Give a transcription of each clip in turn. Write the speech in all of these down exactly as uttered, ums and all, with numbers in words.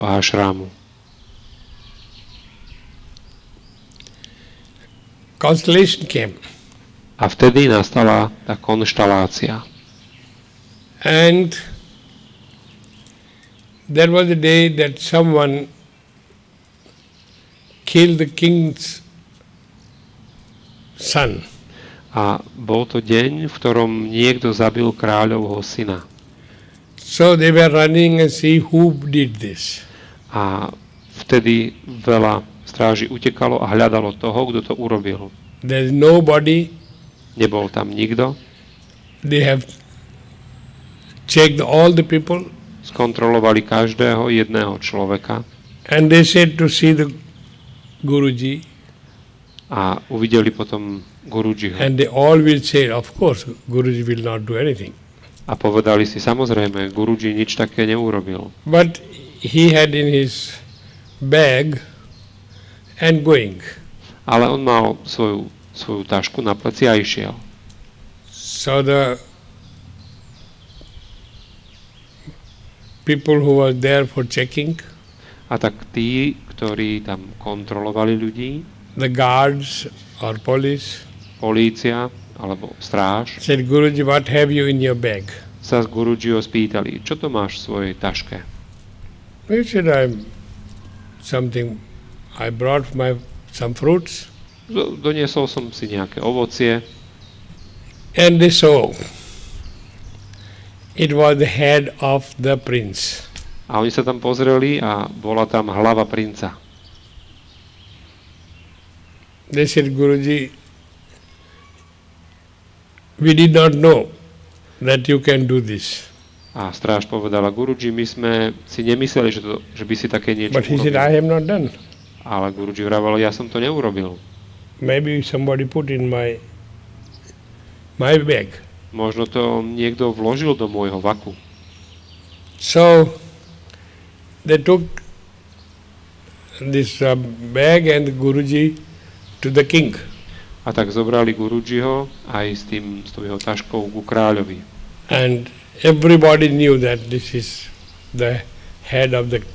ashramu. Constellation came. A vtedy nastala tá konštalácia. And there was a day that someone killed the king's son. A bol to deň, v ktorom niekto zabil kráľovho syna. So they were running and see who did this. A vtedy veľa stráži utekalo a hľadalo toho, kto to urobil. There's nobody. Nebol tam nikto. They have checked all the people. Skontrolovali každého jedného človeka. And they said to see the Guruji. A uvideli potom Gurujiho. And they all will say, of course, Guruji will not do anything. A povedali si, samozrejme, Guruji nič také neurobil. But he had in his bag and going. Ale on mal svoju, svoju tašku na pleci a išiel. So the people who were there for checking, a tak tí, ktorí tam kontrolovali ľudí, the guards or police, polícia alebo stráž, said, Guruji, what have you in your bag? Sa z Gurujiho spýtali, čo to máš v svojej taške? He said, I'm something, I brought my some fruits. Doniesol som si nejaké ovocie. And they saw it was the head of the prince. A oni sa tam pozreli a bola tam hlava princa. They said, Guruji, we did not know that you can do this. A stráž povedala, Guruji, my sme si nemysleli, že, to, že by si také niečo But he urobil. said, I have not done. Ale Guruji vravel, ja som to neurobil. Maybe somebody put in my my bag. Možno to niekto vložil do môjho vaku. So they took this uh, bag and Guruji to the king. A tak zobrali Gurujiho aj s tým, s tou jeho taškou ku kráľovi. And everybody knew that this is the head of the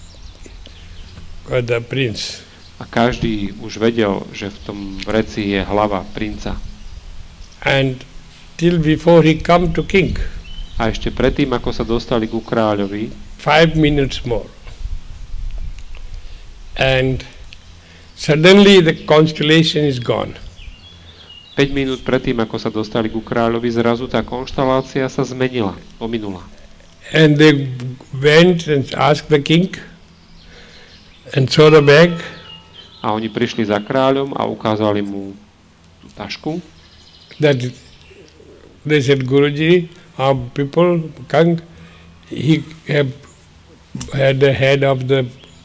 uh, the prince. A každý už vedel, že v tom vreci je hlava princa. And till before he come to king, A ešte predtým, ako sa dostali ku kráľovi, five minutes more. And suddenly the constellation is gone. päť minút predtým, ako sa dostali ku kráľovi, zrazu tá konštalácia sa zmenila, pominula. And they went and asked the king and saw the bag. A oni prišli za kráľom a ukázali mu tú tašku. That they said, Guruji, our people, Kang, he have had the head of the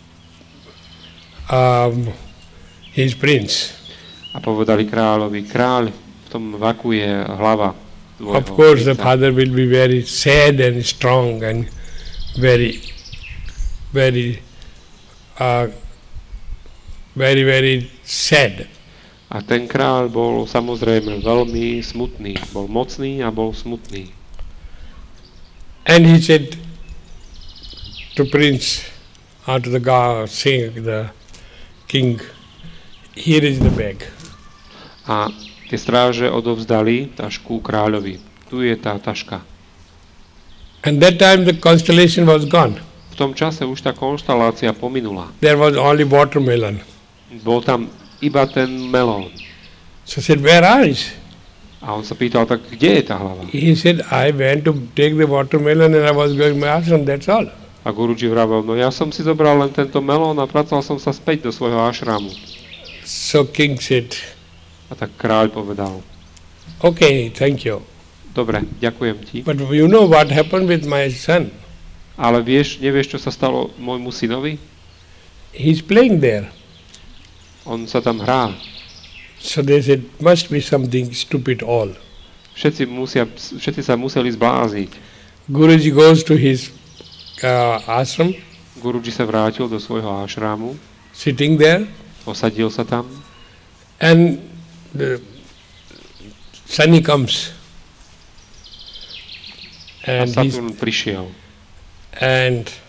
um, his prince. A povedali kráľovi, kráľ, v tom vaku je hlava tvojho Of course, the princa. father will be very sad and strong and very, very, uh, very, very sad. A ten kráľ bol samozrejme veľmi smutný. Bol mocný a bol smutný. And he said to prince, or to the god, saying the king, here is the bag. A tie stráže odovzdali tašku kráľovi. Tu je tá taška. And that time the constellation was gone. V tom čase už tá konštalácia pominula. There was only watermelon. Bol tam iba ten melón. So I said, where are you? A on sa pýtal, tak kde je tá hlava? He said, I went to take the watermelon and I was going to my ashram, that's all. A Guruji vravel, no ja som si zobral len tento melón a vracal som sa späť do svojho ashramu. So king said, A tak kráľ povedal, okay, thank you. dobre, ďakujem ti, But you know what happened with my son? ale vieš, nevieš, čo sa stalo môjmu synovi? He's playing there. On sa tam hrá. So they said, must be something stupid all. Všetci, musia, všetci sa museli zblázniť. Guruji goes to his uh, ashram, Guruji sa vrátil do svojho ashramu, sitting there, posadil sa tam and the Sunny comes. a And, he's, Saturn prišiel. and